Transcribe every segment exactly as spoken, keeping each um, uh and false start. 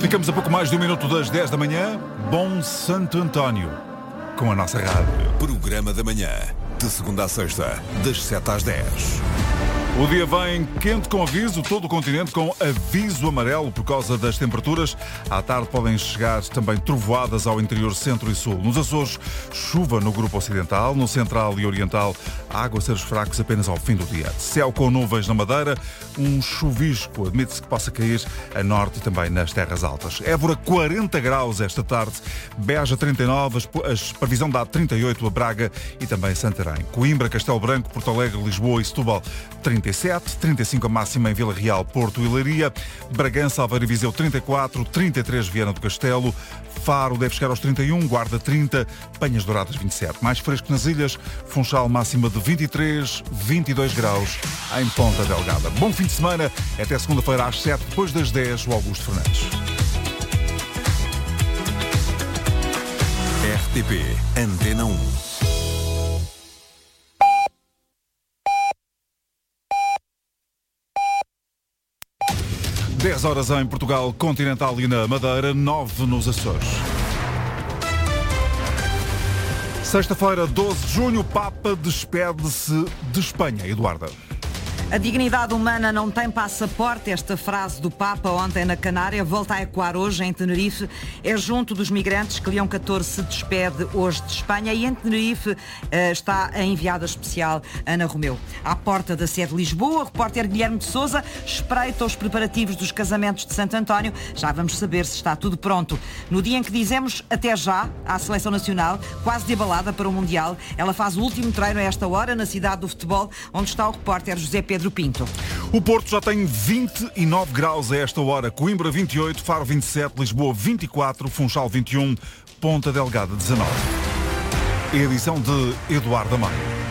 Ficamos a pouco mais de um minuto das dez da manhã. Bom Santo António, com a nossa rádio. Programa da manhã, de segunda a sexta, das sete às dez. O dia vem quente com aviso, todo o continente com aviso amarelo por causa das temperaturas. À tarde podem chegar também trovoadas ao interior centro e sul. Nos Açores, chuva no grupo ocidental, no central e oriental, aguaceiros fracos apenas ao fim do dia. Céu com nuvens na Madeira, um chuvisco, admite-se que possa cair a norte e também nas terras altas. Évora, quarenta graus esta tarde, Beja, trinta e nove, a previsão dá trinta e oito a Braga e também Santarém. Coimbra, Castelo Branco, Porto Alegre, Lisboa e Setúbal, trinta e sete, trinta e cinco a máxima em Vila Real, Porto e Leiria, Bragança, Aveiro e Viseu trinta e quatro, trinta e três Viana do Castelo, Faro deve chegar aos trinta e um, Guarda trinta, Penhas Douradas vinte e sete. Mais fresco nas ilhas, Funchal máxima de vinte e três, vinte e dois graus em Ponta Delgada. Bom fim de semana, até segunda-feira às sete, depois das dez, o Augusto Fernandes. R T P Antena um. dez horas em Portugal continental e na Madeira, nove nos Açores. Sexta-feira, doze de junho, Papa despede-se de Espanha. Eduarda. A dignidade humana não tem passaporte. Esta frase do Papa ontem na Canária volta a ecoar hoje em Tenerife. É junto dos migrantes que Leão catorze se despede hoje de Espanha e em Tenerife está a enviada especial Ana Romeu. À porta da sede de Lisboa, o repórter Guilherme de Sousa espreita os preparativos dos casamentos de Santo António. Já vamos saber se está tudo pronto. No dia em que dizemos até já à Seleção Nacional, quase de abalada para o Mundial, ela faz o último treino a esta hora na cidade do futebol, onde está o repórter José Pedro Pinto. O Porto já tem vinte e nove graus a esta hora, Coimbra vinte e oito, Faro vinte e sete, Lisboa vinte e quatro, Funchal vinte e um, Ponta Delgada dezanove. Edição de Eduardo Amaro.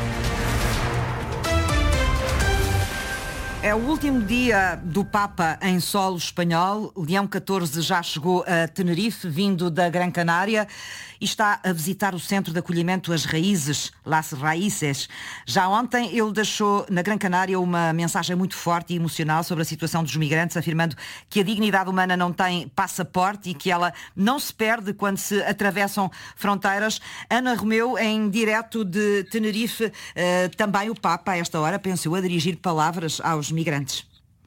É o último dia do Papa em solo espanhol. Leão catorze já chegou a Tenerife, vindo da Gran Canária, e está a visitar o centro de acolhimento As Raízes, Las Raíces. Já ontem ele deixou na Gran Canária uma mensagem muito forte e emocional sobre a situação dos migrantes, afirmando que a dignidade humana não tem passaporte e que ela não se perde quando se atravessam fronteiras. Ana Romeu, em direto de Tenerife, eh, também o Papa, a esta hora, pensou a dirigir palavras aos migrantes.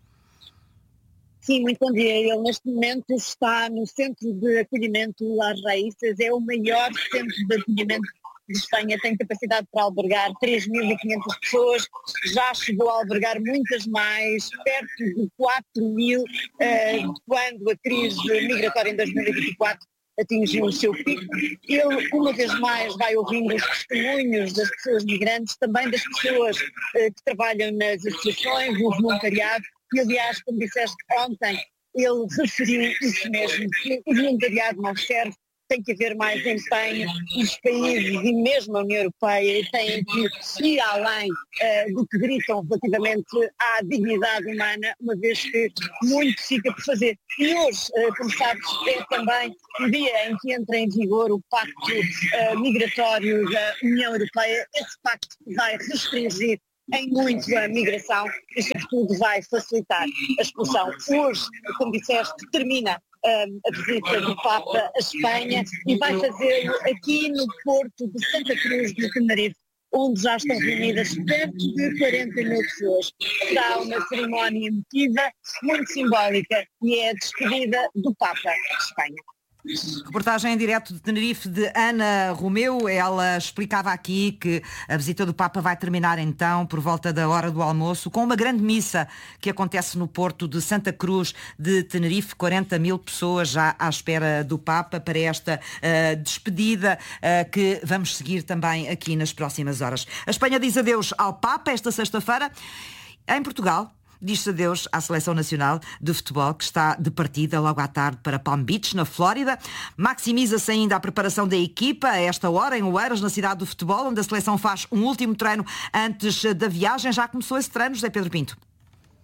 Sim, muito bom dia. Ele neste momento está no centro de acolhimento Las Raíces, é o maior centro de acolhimento de Espanha, tem capacidade para albergar três mil e quinhentas pessoas, já chegou a albergar muitas mais, perto de quatro mil, uh, quando a crise migratória em dois mil e vinte e quatro atingiu o seu pico. Ele, uma vez mais, vai ouvindo os testemunhos das pessoas migrantes, também das pessoas uh, que trabalham nas associações, no voluntariado, e aliás, como disseste ontem, ele referiu isso mesmo, que o voluntariado não serve, tem que haver mais empenho, os países e mesmo a União Europeia têm que ir além uh, do que gritam relativamente à dignidade humana, uma vez que muito fica por fazer. E hoje, uh, como sabes, é também o dia em que entra em vigor o Pacto uh, Migratório da União Europeia. Esse pacto vai restringir em muito a migração e, sobretudo, vai facilitar a expulsão. Hoje, como disseste, termina um, a visita do Papa à Espanha e vai fazê-lo aqui no Porto de Santa Cruz de Tenerife, onde já estão reunidas perto de quarenta mil pessoas. Será uma cerimónia emotiva, muito simbólica, e é a despedida do Papa de Espanha. Reportagem em direto de Tenerife de Ana Romeu. Ela explicava aqui que a visita do Papa vai terminar então por volta da hora do almoço com uma grande missa que acontece no Porto de Santa Cruz de Tenerife. quarenta mil pessoas já à espera do Papa para esta uh, despedida uh, que vamos seguir também aqui nas próximas horas. A Espanha diz adeus ao Papa esta sexta-feira. Em Portugal, diz-se adeus à Seleção Nacional de Futebol, que está de partida logo à tarde para Palm Beach, na Flórida. Maximiza-se ainda a preparação da equipa a esta hora em Oeiras, na cidade do futebol, onde a seleção faz um último treino antes da viagem. Já começou esse treino, José Pedro Pinto?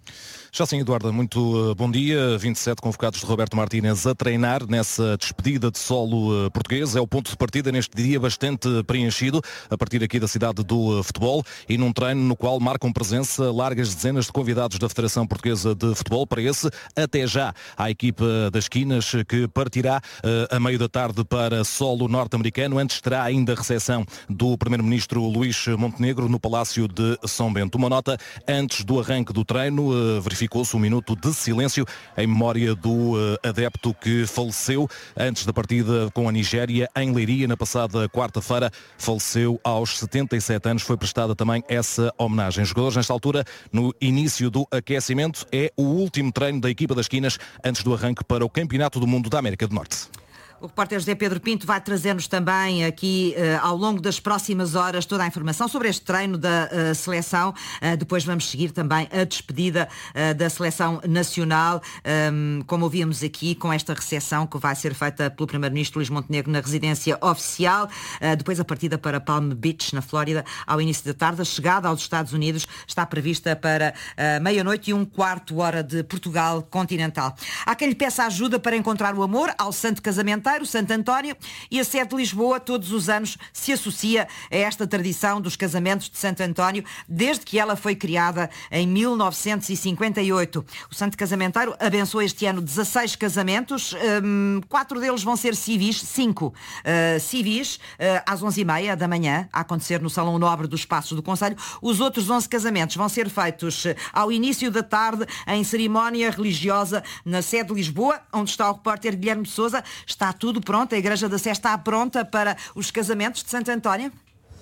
Já sim, Eduardo, muito bom dia. vinte e sete convocados de Roberto Martínez a treinar nessa despedida de solo português. É o ponto de partida neste dia bastante preenchido, a partir aqui da cidade do futebol, e num treino no qual marcam presença largas dezenas de convidados da Federação Portuguesa de Futebol. Para esse, até já, a equipa das Quinas, que partirá uh, a meio da tarde para solo norte-americano. Antes terá ainda a recepção do primeiro-ministro Luís Montenegro no Palácio de São Bento. Uma nota antes do arranque do treino, uh, verificou-se um minuto de silêncio em memória do uh, adepto que faleceu antes da partida com a Nigéria em Leiria na passada quarta-feira. Faleceu aos setenta e sete anos. Foi prestada também essa homenagem. Os jogadores, nesta altura, no início do aquecimento, é o último treino da equipa das Quinas antes do arranque para o Campeonato do Mundo da América do Norte. O repórter José Pedro Pinto vai trazer-nos também aqui uh, ao longo das próximas horas toda a informação sobre este treino da uh, seleção. Uh, depois vamos seguir também a despedida uh, da seleção nacional, um, como ouvíamos aqui, com esta recepção que vai ser feita pelo primeiro-ministro Luís Montenegro na residência oficial. Uh, depois a partida para Palm Beach, na Flórida, ao início da tarde. A chegada aos Estados Unidos está prevista para uh, meia-noite e um quarto hora de Portugal continental. Há quem lhe peça ajuda para encontrar o amor ao santo casamento, o Santo António, e a sede de Lisboa todos os anos se associa a esta tradição dos casamentos de Santo António, desde que ela foi criada em mil novecentos e cinquenta e oito. O Santo Casamenteiro abençoa este ano dezasseis casamentos, um, quatro deles vão ser civis, cinco uh, civis, uh, às onze e meia da manhã, a acontecer no Salão Nobre dos Passos do Conselho. Os outros onze casamentos vão ser feitos uh, ao início da tarde, em cerimónia religiosa na sede de Lisboa, onde está o repórter Guilherme de Sousa. Está tudo pronto? A Igreja da Sé está pronta para os casamentos de Santo António?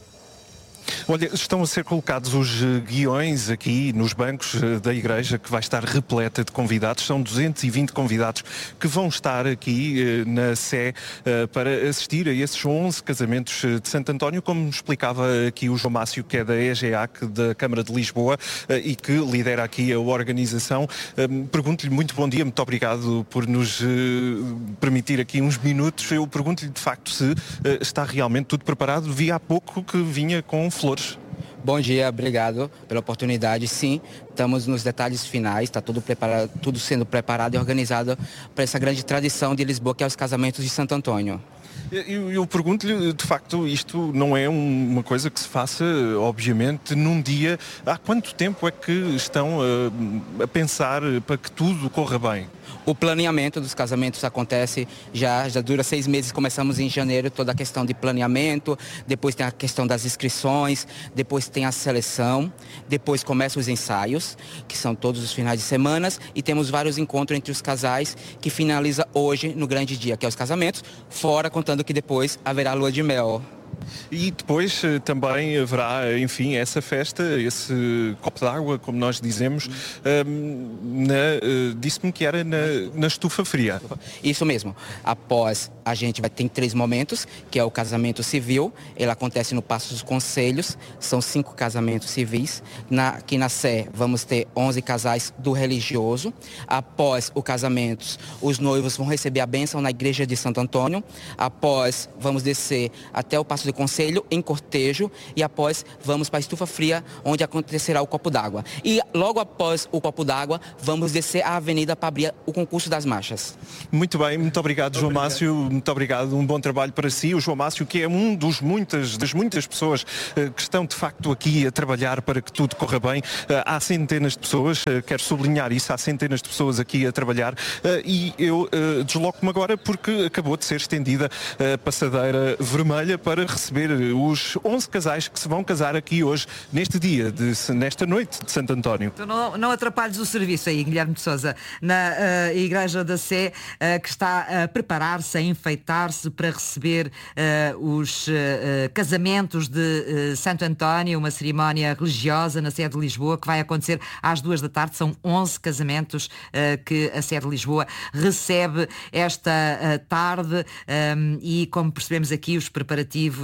Olha, estão a ser colocados os uh, guiões aqui nos bancos uh, da igreja, que vai estar repleta de convidados. São duzentos e vinte convidados que vão estar aqui uh, na Sé uh, para assistir a esses onze casamentos uh, de Santo António, como explicava aqui o João Mácio, que é da E G A C, da Câmara de Lisboa, uh, e que lidera aqui a organização. Uh, pergunto-lhe, muito bom dia, muito obrigado por nos uh, permitir aqui uns minutos. Eu pergunto-lhe, de facto, se uh, está realmente tudo preparado. Vi há pouco que vinha com flores. Bom dia, obrigado pela oportunidade. Sim, estamos nos detalhes finais, está tudo preparado, tudo sendo preparado e organizado para essa grande tradição de Lisboa, que é os casamentos de Santo Antônio. Eu, eu pergunto-lhe, de facto, isto não é um, uma coisa que se faça, obviamente, num dia. Há quanto tempo é que estão a, a pensar para que tudo corra bem? O planeamento dos casamentos acontece já, já dura seis meses, começamos em janeiro, toda a questão de planeamento, depois tem a questão das inscrições, depois tem a seleção, depois começam os ensaios, que são todos os finais de semana, e temos vários encontros entre os casais, que finaliza hoje no grande dia, que é os casamentos, fora contando que depois haverá lua de mel. E depois também haverá, enfim, essa festa, esse copo d'água, como nós dizemos, um, na, uh, disse-me que era na, na estufa fria. Isso mesmo. Após, a gente vai ter três momentos, que é o casamento civil, ele acontece no Paço dos Conselhos, são cinco casamentos civis. Na, aqui na Sé vamos ter onze casais do religioso. Após o casamento, os noivos vão receber a bênção na igreja de Santo Antônio. Após, vamos descer até o Paço do Conselho em cortejo, e após vamos para a estufa fria, onde acontecerá o copo d'água. E logo após o copo d'água, vamos descer a avenida para abrir o concurso das marchas. Muito bem, muito obrigado, João obrigado. Mácio, muito obrigado, um bom trabalho para si. O João Mácio, que é um dos muitas, das muitas pessoas uh, que estão de facto aqui a trabalhar para que tudo corra bem. Uh, há centenas de pessoas, uh, quero sublinhar isso, há centenas de pessoas aqui a trabalhar, uh, e eu uh, desloco-me agora porque acabou de ser estendida a passadeira vermelha para receber os onze casais que se vão casar aqui hoje, neste dia, de, nesta noite de Santo António. Tu não, não atrapalhes o serviço aí, Guilherme de Sousa, na uh, Igreja da Sé, uh, que está a preparar-se, a enfeitar-se para receber uh, os uh, casamentos de uh, Santo António, uma cerimónia religiosa na sede de Lisboa, que vai acontecer às duas da tarde. São onze casamentos uh, que a sede de Lisboa recebe esta uh, tarde, um, e como percebemos aqui, os preparativos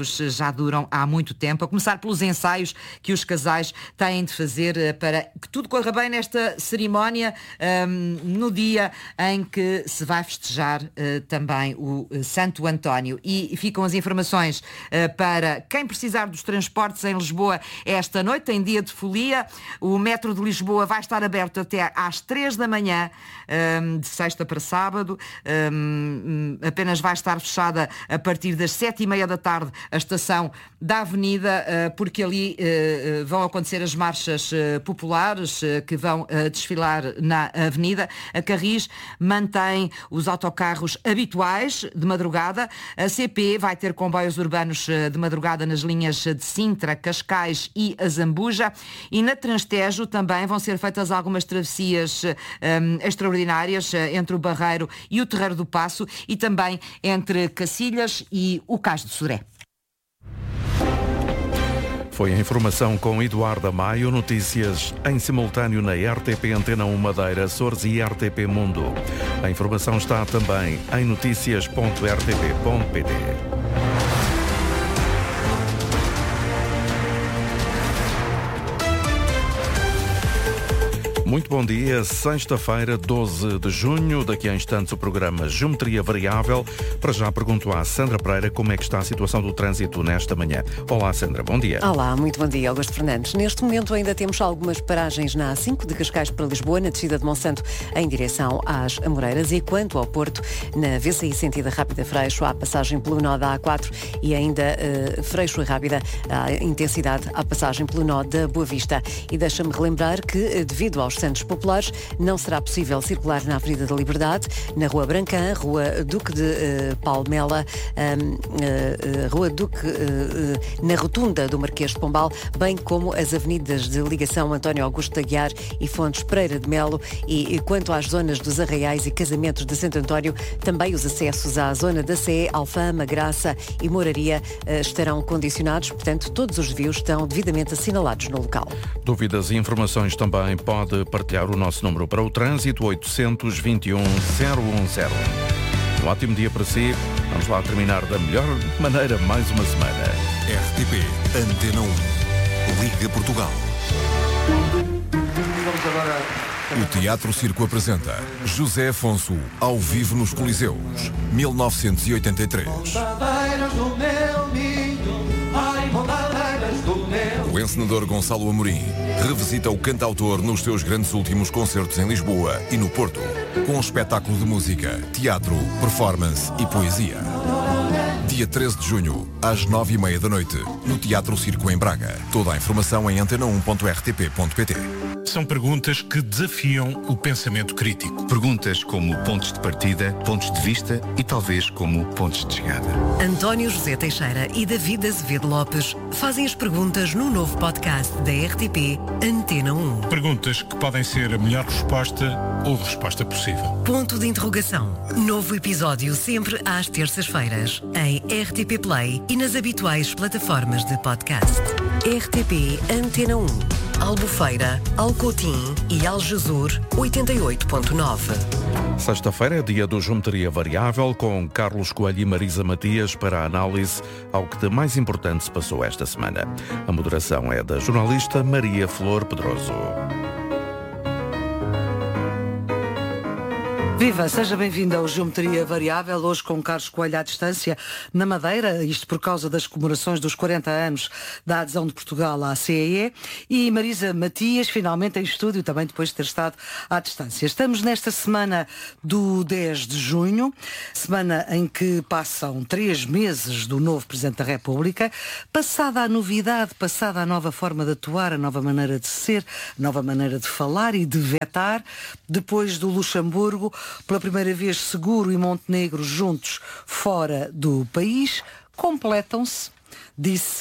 preparativos já duram há muito tempo, a começar pelos ensaios que os casais têm de fazer para que tudo corra bem nesta cerimónia, um, no dia em que se vai festejar uh, também o uh, Santo António. E ficam as informações uh, para quem precisar dos transportes em Lisboa esta noite, em dia de folia. O metro de Lisboa vai estar aberto até às três da manhã, um, de sexta para sábado. Um, apenas vai estar fechada a partir das sete e meia da tarde a estação da Avenida, uh, porque ali uh, vão acontecer as marchas uh, populares uh, que vão uh, desfilar na Avenida. A Carris mantém os autocarros habituais de madrugada. A C P vai ter comboios urbanos uh, de madrugada nas linhas de Sintra, Cascais e a Zambuja. E na Transtejo também vão ser feitas algumas travessias um, extraordinárias uh, entre o Barreiro e o Terreiro do Paço e também entre Cacilhas e o Cais de Sodré. Foi a informação com Eduardo Maio, notícias em simultâneo na R T P Antena um Madeira, Açores e R T P Mundo. A informação está também em notícias ponto r t p ponto p t. Muito bom dia, sexta-feira, doze de junho. Daqui a instantes o programa Geometria Variável. Para já pergunto à Sandra Pereira como é que está a situação do trânsito nesta manhã. Olá, Sandra, bom dia. Olá, muito bom dia, Augusto Fernandes. Neste momento ainda temos algumas paragens na A cinco, de Cascais para Lisboa, na descida de Monsanto, em direção às Amoreiras. E quanto ao Porto, na V C I sentido Rápida Freixo, há passagem pelo nó da A quatro e ainda uh, Freixo e Rápida, há intensidade à passagem pelo nó da Boa Vista. E deixa-me relembrar que, devido aos Santos Populares, não será possível circular na Avenida da Liberdade, na Rua Brancã, Rua Duque de uh, Palmela, um, uh, uh, Rua Duque, uh, uh, na Rotunda do Marquês de Pombal, bem como as avenidas de ligação António Augusto de Aguiar e Fontes Pereira de Melo. E, e quanto às zonas dos Arraiais e Casamentos de Santo António, também os acessos à zona da Sé, Alfama, Graça e Moraria uh, estarão condicionados, portanto todos os desvios estão devidamente assinalados no local. Dúvidas e informações também pode partilhar o nosso número para o trânsito, oitocentos e vinte e um, zero um zero um. Um ótimo dia para si. Vamos lá terminar da melhor maneira mais uma semana. R T P Antena um. Liga Portugal. Vamos agora... O Teatro Circo apresenta José Afonso ao vivo nos Coliseus, mil novecentos e oitenta e três. O encenador Gonçalo Amorim revisita o cantautor nos seus grandes últimos concertos em Lisboa e no Porto, com um espetáculo de música, teatro, performance e poesia. Dia treze de junho, às nove e meia da noite, no Teatro Circo em Braga. Toda a informação em antena um ponto r t p ponto p t. São perguntas que desafiam o pensamento crítico. Perguntas como pontos de partida, pontos de vista e talvez como pontos de chegada. António José Teixeira e David Azevedo Lopes fazem as perguntas no novo podcast da R T P Antena um. Perguntas que podem ser a melhor resposta ou a resposta possível. Ponto de interrogação. Novo episódio sempre às terças-feiras em R T P Play e nas habituais plataformas de podcast. R T P Antena um. Albufeira, Alcotim e Algesur oitenta e oito ponto nove. Sexta-feira é dia do Geometria Variável com Carlos Coelho e Marisa Matias para a análise ao que de mais importante se passou esta semana. A moderação é da jornalista Maria Flor Pedroso. Viva, seja bem-vindo ao Geometria Variável, hoje com Carlos Coelho à distância, na Madeira, isto por causa das comemorações dos quarenta anos da adesão de Portugal à C E E, e Marisa Matias, finalmente em estúdio, também depois de ter estado à distância. Estamos nesta semana do dez de junho, semana em que passam três meses do novo Presidente da República, passada a novidade, passada a nova forma de atuar, a nova maneira de ser, a nova maneira de falar e de vetar, depois do Luxemburgo, pela primeira vez Seguro e Montenegro juntos fora do país, completam-se, disse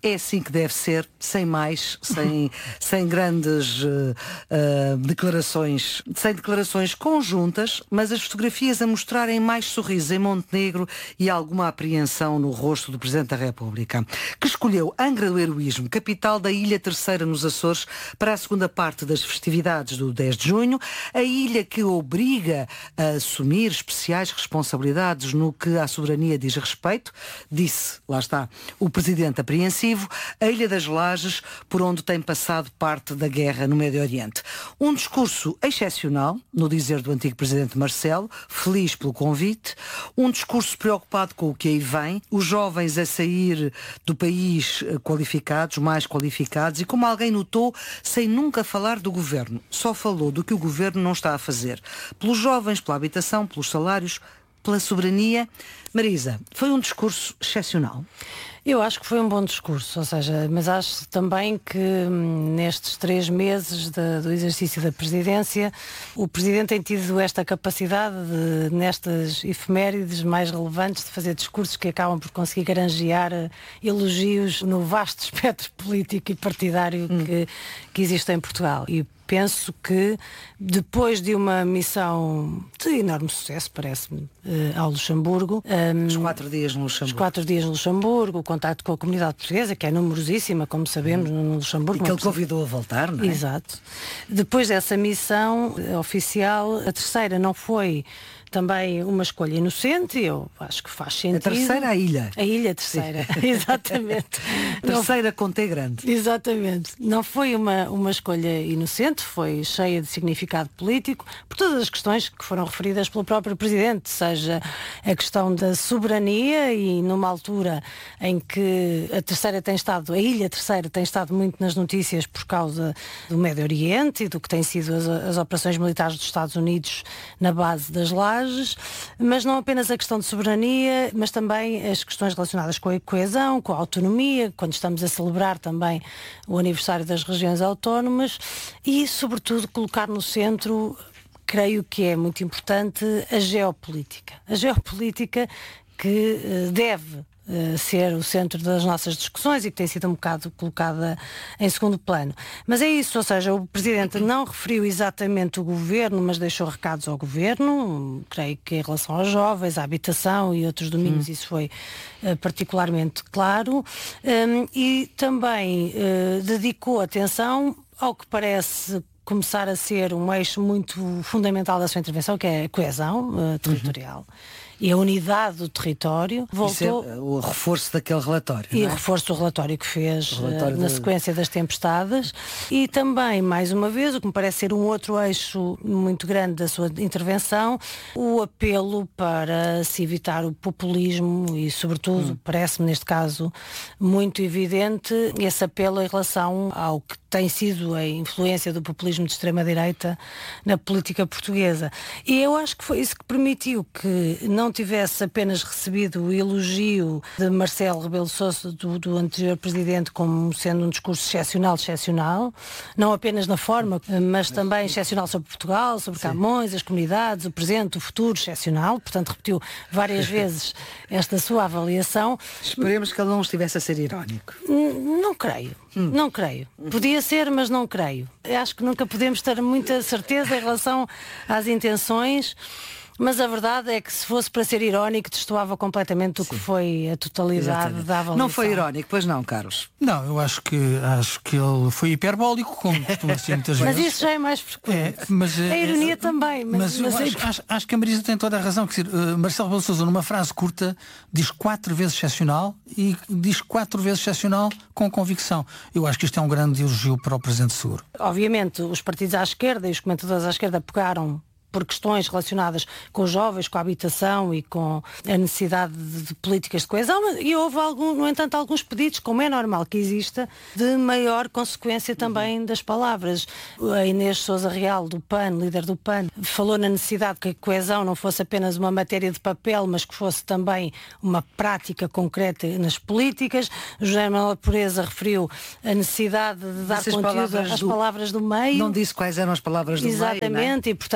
é assim que deve ser, sem mais, sem, sem grandes uh, uh, declarações, sem declarações conjuntas, mas as fotografias a mostrarem mais sorrisos em Montenegro e alguma apreensão no rosto do Presidente da República, que escolheu Angra do Heroísmo, capital da Ilha Terceira nos Açores, para a segunda parte das festividades do dez de junho, a ilha que obriga a assumir especiais responsabilidades no que à soberania diz respeito, disse, lá está, o Presidente apreensivo, a Ilha das Lajes, por onde tem passado parte da guerra no Médio Oriente. Um discurso excepcional, no dizer do antigo Presidente Marcelo, feliz pelo convite, um discurso preocupado com o que aí vem, os jovens a sair do país qualificados, mais qualificados, e como alguém notou, sem nunca falar do Governo, só falou do que o Governo não está a fazer. Pelos jovens, pela habitação, pelos salários, pela soberania. Marisa, foi um discurso excepcional? Eu acho que foi um bom discurso, ou seja, mas acho também que hum, nestes três meses de, do exercício da presidência, o Presidente tem tido esta capacidade de, nestas efemérides mais relevantes, de fazer discursos que acabam por conseguir granjear uh, elogios no vasto espectro político e partidário hum. que, que existe em Portugal. E penso que depois de uma missão de enorme sucesso, parece-me, ao Luxemburgo. Um, os quatro dias no Luxemburgo. Os quatro dias no Luxemburgo, o contacto com a comunidade portuguesa, que é numerosíssima, como sabemos, no Luxemburgo. E que ele convidou a voltar, não é? Exato. Depois dessa missão oficial, a terceira não foi também uma escolha inocente, eu acho que faz sentido. A terceira, a ilha. A ilha terceira, exatamente. Terceira com T grande. Exatamente. Não foi uma, uma escolha inocente, foi cheia de significado político, por todas as questões que foram referidas pelo próprio Presidente, seja a questão da soberania, e numa altura em que a terceira tem estado, a ilha terceira tem estado muito nas notícias por causa do Médio Oriente e do que têm sido as, as operações militares dos Estados Unidos na base das Lajes. Mas não apenas a questão de soberania, mas também as questões relacionadas com a coesão, com a autonomia, quando estamos a celebrar também o aniversário das regiões autónomas, e sobretudo colocar no centro, creio que é muito importante, a geopolítica. A geopolítica que uh, deve Uh, ser o centro das nossas discussões e que tem sido um bocado colocada em segundo plano. Mas é isso, ou seja, o Presidente não referiu exatamente o Governo, mas deixou recados ao Governo, creio que em relação aos jovens, à habitação e outros domínios, hum. isso foi uh, particularmente claro, um, e também uh, dedicou atenção ao que parece começar a ser um eixo muito fundamental da sua intervenção, que é a coesão uh, territorial. Uhum. E a unidade do território. Voltou... Isso é o reforço daquele relatório. E não é? o reforço do relatório que fez relatório na de... sequência das tempestades. E também, mais uma vez, o que me parece ser um outro eixo muito grande da sua intervenção, o apelo para se evitar o populismo e, sobretudo, hum. parece-me neste caso muito evidente, esse apelo em relação ao que tem sido a influência do populismo de extrema-direita na política portuguesa. E eu acho que foi isso que permitiu que não tivesse apenas recebido o elogio de Marcelo Rebelo de Sousa, do, do anterior Presidente, como sendo um discurso excepcional, excepcional, não apenas na forma, mas também excepcional sobre Portugal, sobre Sim. Camões, as comunidades, o presente, o futuro, excepcional. Portanto, repetiu várias vezes esta sua avaliação. Esperemos que ele não estivesse a ser irónico. N- não creio. Hum. Não creio. Podia ser, mas não creio. Acho que nunca podemos ter muita certeza em relação às intenções. Mas a verdade é que se fosse para ser irónico, destoava completamente o que foi a totalidade Exatamente. Da avaliação. Não foi irónico, pois não, Carlos? Não, eu acho que acho que ele foi hiperbólico, como costuma ser muitas vezes. Mas isso já é mais frequente. É, mas, a ironia é, também. Mas, mas, mas acho, acho, acho que a Marisa tem toda a razão. Quer dizer, uh, Marcelo Rebelo de Sousa, numa frase curta, diz quatro vezes excepcional e diz quatro vezes excepcional com convicção. Eu acho que isto é um grande elogio para o Presidente Seguro. Obviamente, os partidos à esquerda e os comentadores à esquerda pegaram por questões relacionadas com os jovens, com a habitação e com a necessidade de, de políticas de coesão, e houve, algum, no entanto, alguns pedidos, como é normal que exista, de maior consequência também das palavras. A Inês Sousa Real, do P A N, líder do P A N, falou na necessidade que a coesão não fosse apenas uma matéria de papel, mas que fosse também uma prática concreta nas políticas. José Manuel Pureza referiu a necessidade de dar Essas conteúdo palavras às do... palavras do meio. Não disse quais eram as palavras do Exatamente, meio, não é? E portanto a necessidade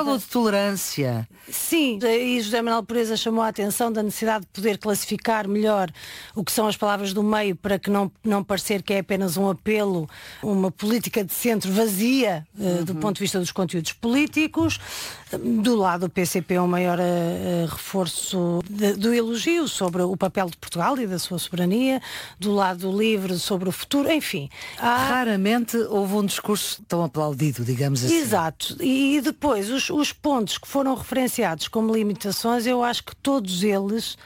falou de tolerância. Sim, e José Manuel Pureza chamou a atenção da necessidade de poder classificar melhor o que são as palavras do meio para que não, não parecer que é apenas um apelo, uma política de centro vazia uhum. uh, do ponto de vista dos conteúdos políticos. Do lado do P C P um maior uh, reforço de, do elogio sobre o papel de Portugal e da sua soberania, do lado livre sobre o futuro, enfim. Há... Raramente houve um discurso tão aplaudido, digamos assim. Exato. E depois, os, os pontos que foram referenciados como limitações, eu acho que todos eles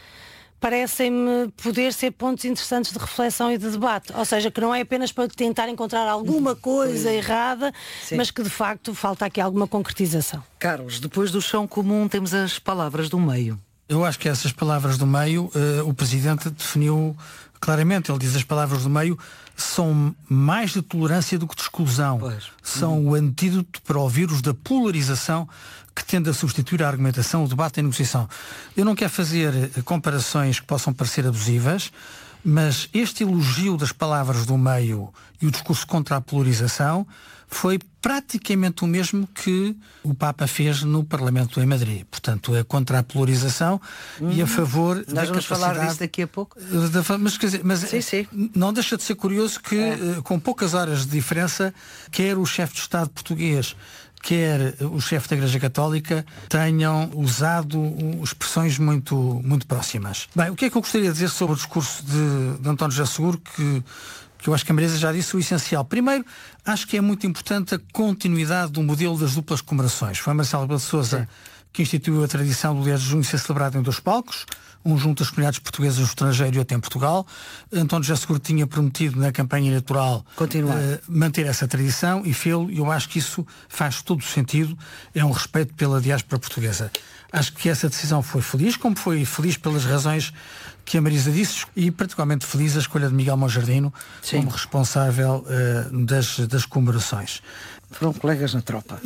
parecem-me poder ser pontos interessantes de reflexão e de debate. Ou seja, que não é apenas para tentar encontrar alguma coisa errada, Sim. mas que de facto falta aqui alguma concretização. Carlos, depois do chão comum temos as palavras do meio. Eu acho que essas palavras do meio, uh, o Presidente definiu claramente. Ele diz as palavras do meio são mais de tolerância do que de exclusão. Pois. São uhum. o antídoto para o vírus da polarização que tende a substituir a argumentação, o debate e a negociação. Eu não quero fazer comparações que possam parecer abusivas, mas este elogio das palavras do meio e o discurso contra a polarização foi praticamente o mesmo que o Papa fez no Parlamento em Madrid. Portanto, é contra a polarização uhum. e a favor Nós da vamos capacidade... falar disso daqui a pouco. Da, mas, quer dizer, mas sim, sim. não deixa de ser curioso que, é. com poucas horas de diferença, quer o chefe de Estado português, quer o chefe da Igreja Católica tenham usado expressões muito, muito próximas. Bem, o que é que eu gostaria de dizer sobre o discurso de, de António José Seguro, que, que eu acho que a Marisa já disse o essencial. Primeiro, acho que é muito importante a continuidade do modelo das duplas comemorações. Foi Marcelo Rebelo de Sousa que instituiu a tradição do dez de junho ser celebrado em dois palcos, um junto às comunidades portuguesas no estrangeiro e outro em Portugal. António José Seguro tinha prometido na campanha eleitoral uh, manter essa tradição e fê-lo, e eu acho que isso faz todo o sentido, é um respeito pela diáspora portuguesa. Acho que essa decisão foi feliz, como foi feliz pelas razões que a Marisa disse, e particularmente feliz a escolha de Miguel Monjardino Sim. como responsável uh, das, das comemorações. Foram colegas na tropa.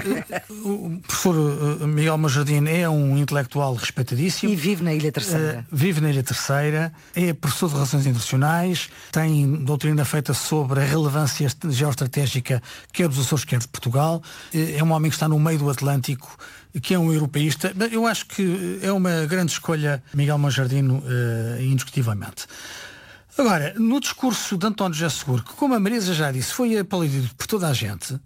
O professor Miguel Monjardino é um intelectual respeitadíssimo. E vive na Ilha Terceira. Uh, vive na Ilha Terceira, é professor de Relações Internacionais, tem doutrina feita sobre a relevância geoestratégica quer dos Açores, quer de Portugal. É um homem que está no meio do Atlântico, que é um europeísta. Eu acho que é uma grande escolha Miguel Monjardino, uh, indiscutivelmente. Agora, no discurso de António José Seguro, que como a Marisa já disse, foi aplaudido por toda a gente,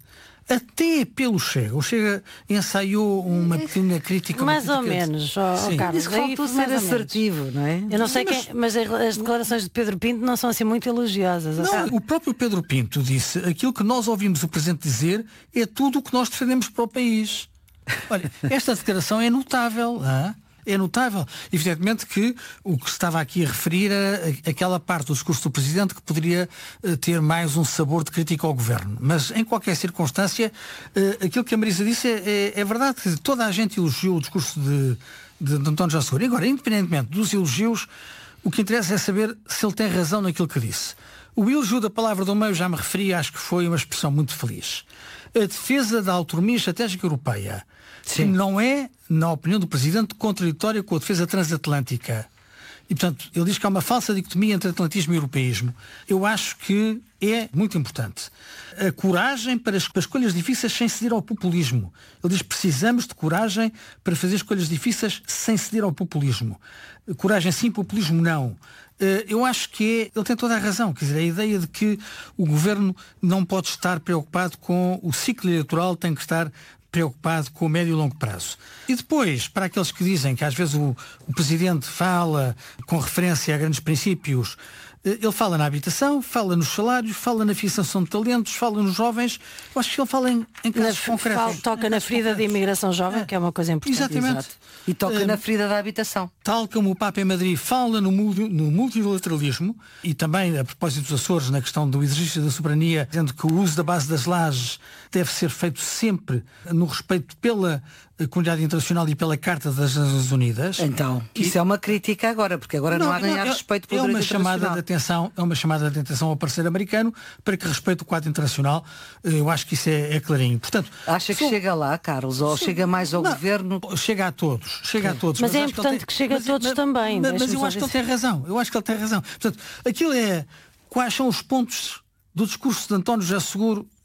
até pelo Chega. O Chega ensaiou uma pequena crítica. Mais uma ou crítica menos, de... oh, oh, Carlos. Isso faltou ser assertivo, não é? Eu não sei mas... quem, mas as declarações de Pedro Pinto não são assim muito elogiosas. Não, o próprio Pedro Pinto disse, aquilo que nós ouvimos o Presidente dizer é tudo o que nós defendemos para o país. Olha, esta declaração é notável, não? É notável, evidentemente, que o que se estava aqui a referir era aquela parte do discurso do Presidente que poderia uh, ter mais um sabor de crítica ao Governo. Mas, em qualquer circunstância, uh, aquilo que a Marisa disse é, é, é verdade. Toda a gente elogiou o discurso de, de, de António José Seguro. E agora, independentemente dos elogios, o que interessa é saber se ele tem razão naquilo que disse. O elogio da palavra do meio, já me referi, acho que foi uma expressão muito feliz. A defesa da autonomia estratégica europeia, Sim. que não é, na opinião do Presidente, contraditória com a defesa transatlântica. E, portanto, ele diz que há uma falsa dicotomia entre atlantismo e europeísmo. Eu acho que é muito importante. A coragem para as escolhas difíceis sem ceder ao populismo. Ele diz que precisamos de coragem para fazer escolhas difíceis sem ceder ao populismo. Coragem sim, populismo não. Eu acho que é, ele tem toda a razão. Quer dizer, a ideia de que o Governo não pode estar preocupado com o ciclo eleitoral, tem que estar preocupado com o médio e longo prazo. E depois, para aqueles que dizem que às vezes o, o Presidente fala com referência a grandes princípios, ele fala na habitação, fala nos salários, fala na fixação de talentos, fala nos jovens. Eu acho que ele fala em, em casos na, concretos. Fala, toca na ferida concretos. da imigração jovem, é. que é uma coisa importante. Exatamente. Exato. E toca uh, na ferida da habitação. Tal como o Papa em Madrid fala no, no multilateralismo e também, a propósito dos Açores, na questão do exercício da soberania, dizendo que o uso da base das lajes deve ser feito sempre no respeito pela comunidade internacional e pela Carta das Nações Unidas. Então, isso e... é uma crítica agora, porque agora não, não há ganhar é, respeito pelo é direito uma chamada de atenção, é uma chamada de atenção ao parceiro americano para que respeite o quadro internacional. Eu acho que isso é, é clarinho. Portanto, acha que sou... chega lá, Carlos, ou sim, chega mais ao não, governo? Chega a todos, chega okay. a todos. Mas, mas é importante que, tem... que chegue mas, a todos mas, também. Mas, mas eu acho que ele tem razão. Eu acho que ele tem razão. Portanto, aquilo é quais são os pontos do discurso de António José Seguro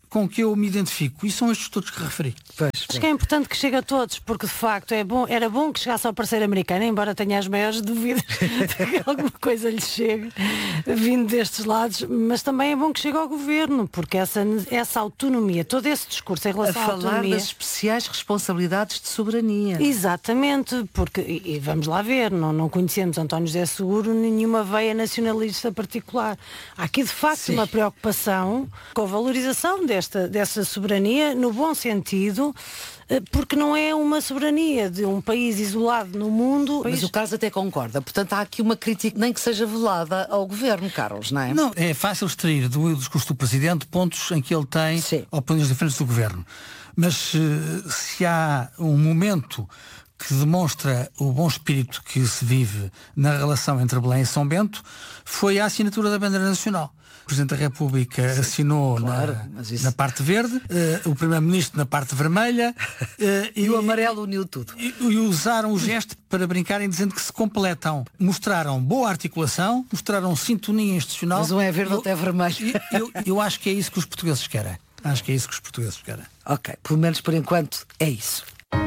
com que eu me identifico, e são estes todos que referi. Pois, acho que é importante que chegue a todos, porque de facto é bom, era bom que chegasse ao parceiro americano, embora tenha as maiores dúvidas de que alguma coisa lhe chegue vindo destes lados, mas também é bom que chegue ao governo, porque essa, essa autonomia, todo esse discurso em relação a à falar autonomia... das especiais responsabilidades de soberania. Exatamente, porque, e, e vamos lá ver, não, não conhecemos António José Seguro nenhuma veia nacionalista particular. Há aqui de facto Sim. uma preocupação com a valorização deste Desta, dessa soberania no bom sentido, porque não é uma soberania de um país isolado no mundo. Mas o Carlos até concorda, portanto há aqui uma crítica nem que seja velada ao governo, Carlos, não é? Não, é fácil extrair do discurso do Presidente pontos em que ele tem Sim. opiniões diferentes do governo, mas se há um momento que demonstra o bom espírito que se vive na relação entre Belém e São Bento, foi a assinatura da bandeira nacional. O Presidente da República Sim, assinou claro, na, isso... na parte verde, uh, o Primeiro-Ministro na parte vermelha uh, e, e o amarelo uniu tudo. E, e usaram o gesto para brincarem dizendo que se completam. Mostraram boa articulação, mostraram sintonia institucional. Mas um é verde, outro é vermelho. Eu, eu, eu acho que é isso que os portugueses querem. Acho que é isso que os portugueses querem. Ok, pelo menos por enquanto é isso.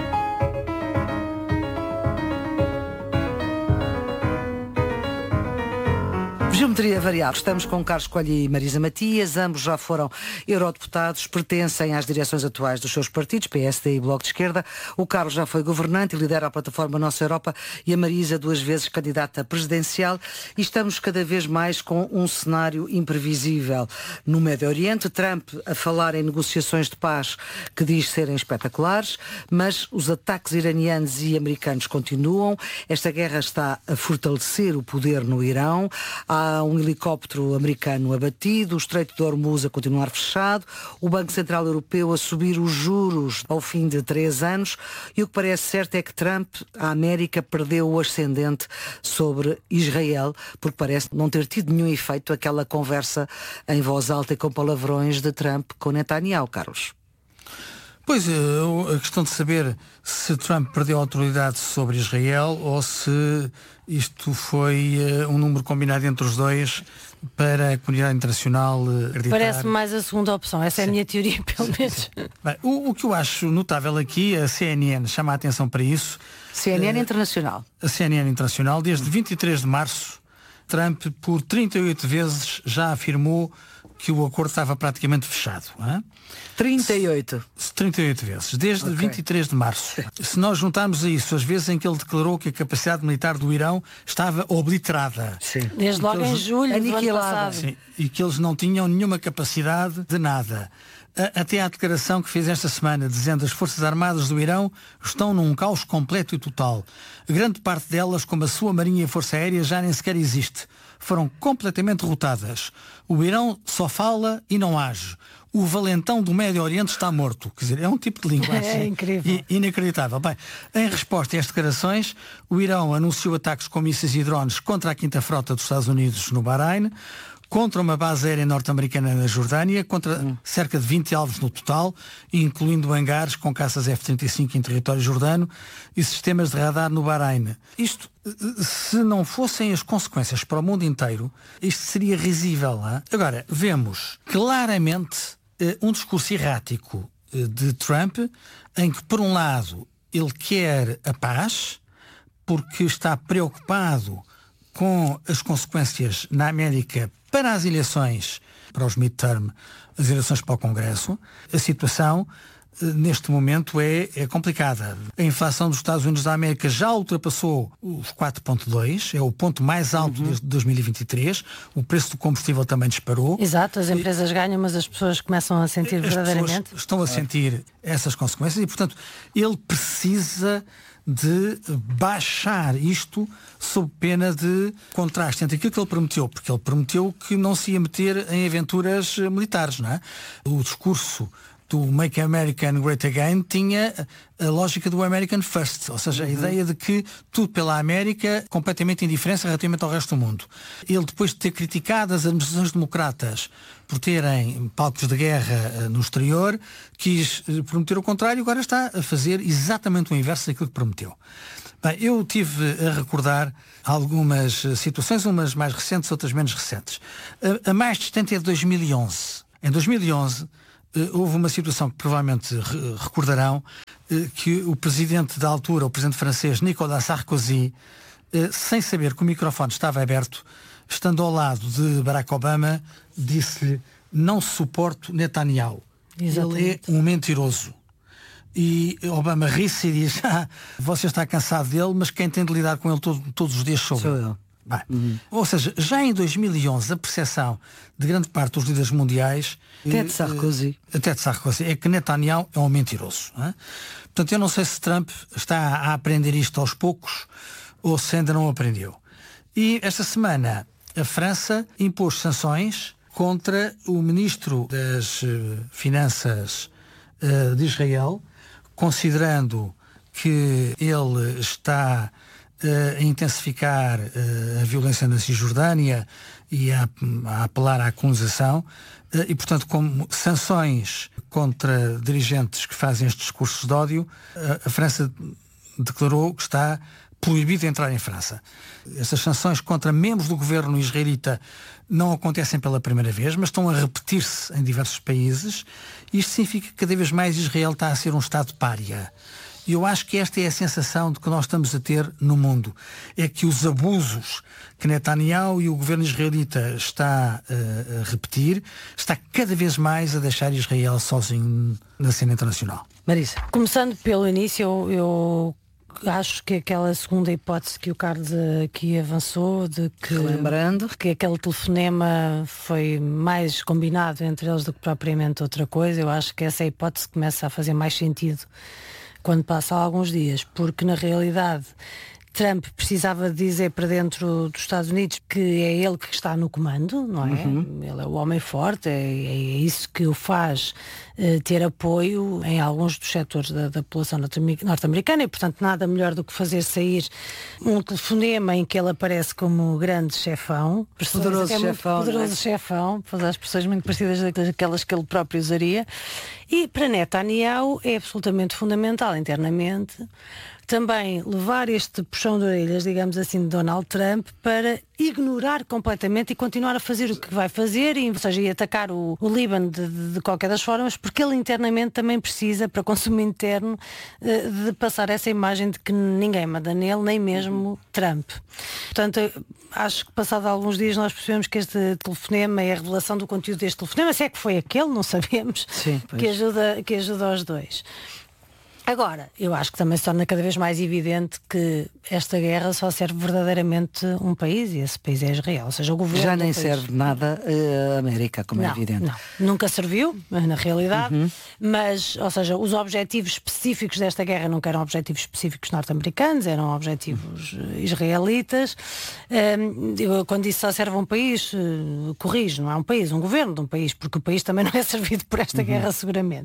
Geometria variável. Estamos com Carlos Coelho e Marisa Matias. Ambos já foram eurodeputados, pertencem às direções atuais dos seus partidos, P S D e Bloco de Esquerda. O Carlos já foi governante e lidera a plataforma Nossa Europa, e a Marisa duas vezes candidata presidencial. E estamos cada vez mais com um cenário imprevisível no Médio Oriente. Trump a falar em negociações de paz que diz serem espetaculares, mas os ataques iranianos e americanos continuam. Esta guerra está a fortalecer o poder no Irão. Há Há um helicóptero americano abatido, o Estreito de Hormuz a continuar fechado, o Banco Central Europeu a subir os juros ao fim de três anos, e o que parece certo é que Trump, a América, perdeu o ascendente sobre Israel, porque parece não ter tido nenhum efeito aquela conversa em voz alta e com palavrões de Trump com Netanyahu, Carlos. Pois, a questão de saber se Trump perdeu a autoridade sobre Israel ou se isto foi um número combinado entre os dois para a comunidade internacional acreditar. Parece mais a segunda opção, essa Sim. é a minha teoria, pelo menos. Bem, o, o que eu acho notável aqui, a C N N chama a atenção para isso. C N N uh, Internacional. A C N N Internacional, desde vinte e três de março, Trump por trinta e oito vezes já afirmou que o acordo estava praticamente fechado. Hein? trinta e oito. trinta e oito vezes, desde okay. vinte e três de março. Se nós juntarmos a isso as vezes em que ele declarou que a capacidade militar do Irão estava obliterada. Sim. Desde logo em julho do ano passado. Sim, e que eles não tinham nenhuma capacidade de nada. Até à declaração que fez esta semana, dizendo que as Forças Armadas do Irão estão num caos completo e total. Grande parte delas, como a sua Marinha e a Força Aérea, já nem sequer existe. Foram completamente derrotadas. O Irão só fala e não age. O valentão do Médio Oriente está morto. Quer dizer, é um tipo de linguagem é incrível. Inacreditável. Bem, em resposta a estas declarações, o Irão anunciou ataques com mísseis e drones contra a quinta frota dos Estados Unidos no Bahrein, contra uma base aérea norte-americana na Jordânia, contra hum. cerca de vinte alvos no total, incluindo hangares com caças F trinta e cinco em território jordano e sistemas de radar no Bahrein. Isto, se não fossem as consequências para o mundo inteiro, isto seria risível. Hein? Agora, vemos claramente uh, um discurso errático uh, de Trump, em que, por um lado, ele quer a paz, porque está preocupado com as consequências na América para as eleições, para os midterm, as eleições para o Congresso. A situação, neste momento, é, é complicada. A inflação dos Estados Unidos da América já ultrapassou os quatro vírgula dois, é o ponto mais alto uhum. desde dois mil e vinte e três. O preço do combustível também disparou. Exato, as empresas e, ganham, mas as pessoas começam a sentir as verdadeiramente. Estão a sentir essas consequências e, portanto, ele precisa de baixar isto sob pena de contraste entre aquilo que ele prometeu, porque ele prometeu que não se ia meter em aventuras militares, não é? O discurso do Make America Great Again tinha a lógica do American First, ou seja, a uhum. ideia de que tudo pela América, completamente indiferença relativamente ao resto do mundo. Ele, depois de ter criticado as administrações democratas por terem palcos de guerra no exterior, quis prometer o contrário e agora está a fazer exatamente o inverso daquilo que prometeu. Bem, eu tive a recordar algumas situações, umas mais recentes, outras menos recentes. A, a mais distante é de dois mil e onze. Em dois mil e onze, houve uma situação que provavelmente recordarão, que o presidente da altura, o presidente francês Nicolas Sarkozy, sem saber que o microfone estava aberto, estando ao lado de Barack Obama, disse-lhe: não suporto Netanyahu. Exatamente. Ele é um mentiroso. E Obama ri-se e diz: ah, você está cansado dele, mas quem tem de lidar com ele todo, todos os dias sou eu. Bem, uhum. Ou seja, já em dois mil e onze a percepção de grande parte dos líderes mundiais, até de Sarkozy, até de Sarkozy é que Netanyahu é um mentiroso. Não é? Portanto, eu não sei se Trump está a aprender isto aos poucos ou se ainda não aprendeu. E esta semana a França impôs sanções contra o ministro das Finanças uh, de Israel, considerando que ele está uh, a intensificar uh, a violência na Cisjordânia e a, a apelar à colonização, uh, e portanto como sanções contra dirigentes que fazem estes discursos de ódio, uh, a França declarou que está proibido de entrar em França. Essas sanções contra membros do governo israelita não acontecem pela primeira vez, mas estão a repetir-se em diversos países. Isto significa que cada vez mais Israel está a ser um Estado pária. E eu acho que esta é a sensação de que nós estamos a ter no mundo. É que os abusos que Netanyahu e o governo israelita está uh, a repetir, está cada vez mais a deixar Israel sozinho na cena internacional. Marisa. Começando pelo início, eu... eu... acho que aquela segunda hipótese que o Carlos aqui avançou, de que, lembrando que aquele telefonema foi mais combinado entre eles do que propriamente outra coisa, eu acho que essa hipótese começa a fazer mais sentido quando passa alguns dias, porque na realidade Trump precisava dizer para dentro dos Estados Unidos que é ele que está no comando, não é? Uhum. Ele é o homem forte, é, é isso que o faz uh, ter apoio em alguns dos setores da, da população norte-americana, e portanto nada melhor do que fazer sair um telefonema em que ele aparece como grande chefão, poderoso é chefão, poderoso é? chefão, para as expressões muito parecidas daquelas que ele próprio usaria. E para Netanyahu é absolutamente fundamental internamente também levar este puxão de orelhas, digamos assim, de Donald Trump para ignorar completamente e continuar a fazer o que vai fazer, e, ou seja, e atacar o, o Líbano de, de, de qualquer das formas, porque ele internamente também precisa, para consumo interno, de passar essa imagem de que ninguém manda nele, nem mesmo Trump. Portanto, acho que passado alguns dias nós percebemos que este telefonema e a revelação do conteúdo deste telefonema, se é que foi aquele, não sabemos, Sim, que ajuda, que ajuda aos dois. Agora, eu acho que também se torna cada vez mais evidente que esta guerra só serve verdadeiramente um país, e esse país é Israel. Ou seja, o governo já nem país... serve nada a América, como não, é evidente. Não, nunca serviu, na realidade, uhum. mas, ou seja, os objetivos específicos desta guerra nunca eram objetivos específicos norte-americanos, eram objetivos uhum. israelitas. Um, eu, quando disse só serve um país, uh, corrijo, não é um país, um governo de um país, porque o país também não é servido por esta uhum. guerra, seguramente.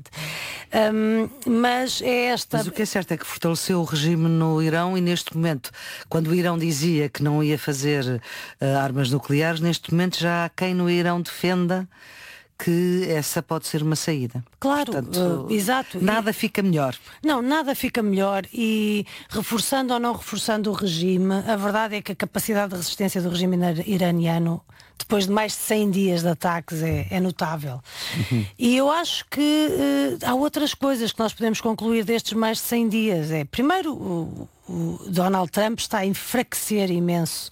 Um, mas é esta... Mas o que é certo é que fortaleceu o regime no Irão, e neste momento, quando o Irão dizia que não ia fazer uh, armas nucleares, neste momento já há quem no Irão defenda que essa pode ser uma saída. Claro, portanto, uh, exato. Nada e... fica melhor. Não, nada fica melhor, e reforçando ou não reforçando o regime, a verdade é que a capacidade de resistência do regime iraniano, depois de mais de cem dias de ataques, é, é notável. Uhum. E eu acho que uh, há outras coisas que nós podemos concluir destes mais de cem dias. É, primeiro, o, o Donald Trump está a enfraquecer imenso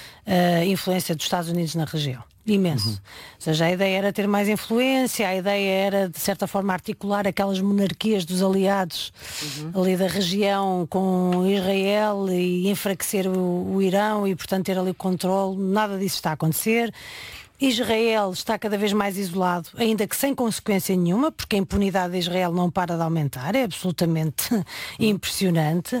a influência dos Estados Unidos na região. Imenso. Uhum. Ou seja, a ideia era ter mais influência, a ideia era, de certa forma, articular aquelas monarquias dos aliados uhum. ali da região com Israel e enfraquecer o, o Irão e, portanto, ter ali o controle. Nada disso está a acontecer. Israel está cada vez mais isolado, ainda que sem consequência nenhuma, porque a impunidade de Israel não para de aumentar, é absolutamente impressionante. Uh,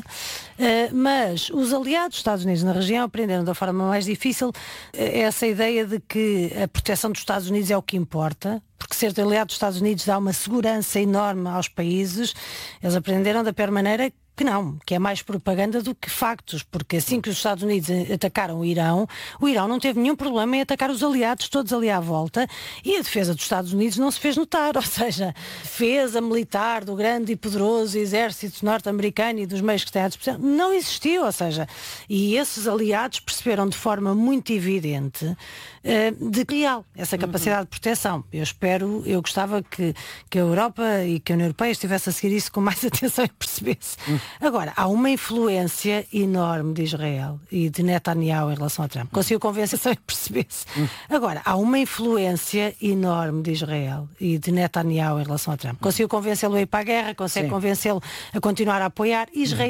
mas os aliados dos Estados Unidos na região aprenderam da forma mais difícil uh, essa ideia de que a proteção dos Estados Unidos é o que importa, porque ser aliado dos Estados Unidos dá uma segurança enorme aos países. Eles aprenderam da pior maneira que não, que é mais propaganda do que factos, porque assim que os Estados Unidos atacaram o Irão, o Irão não teve nenhum problema em atacar os aliados, todos ali à volta, e a defesa dos Estados Unidos não se fez notar, ou seja, defesa militar do grande e poderoso exército norte-americano e dos meios que têm à disposição, não existiu, ou seja, e esses aliados perceberam de forma muito evidente uh, de real essa capacidade uhum. de proteção. Eu espero, eu gostava que, que a Europa e que a União Europeia estivesse a seguir isso com mais atenção e percebesse. Uhum. Agora, há uma influência enorme de Israel e de Netanyahu em relação a Trump. Conseguiu convencer e perceber-se. Agora, há uma influência enorme de Israel e de Netanyahu em relação a Trump. Conseguiu convencê-lo a ir para a guerra, consegue Sim. convencê-lo a continuar a apoiar Israel.